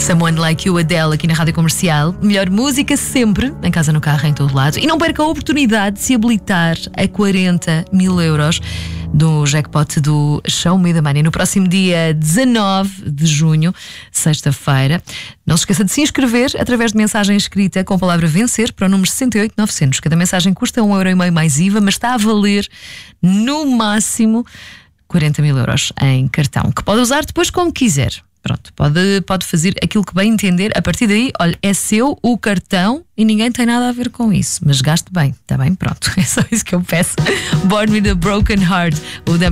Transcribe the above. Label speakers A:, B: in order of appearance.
A: Someone Like You, Adele, aqui na Rádio Comercial. Melhor música sempre, em casa, no carro, em todo lado. E não perca a oportunidade de se habilitar a 40 mil euros do jackpot do Show Me the Money no próximo dia 19 de junho, sexta-feira. Não se esqueça de se inscrever através de mensagem escrita com a palavra vencer para o número 68900. Cada mensagem custa 1,5€ mais IVA, mas está a valer no máximo 40 mil euros em cartão, que pode usar depois como quiser. Pronto, pode fazer aquilo que bem entender. A partir daí, olha, é seu o cartão e ninguém tem nada a ver com isso. Mas gaste bem, está bem? Pronto, é só isso que eu peço. Born with a Broken Heart, o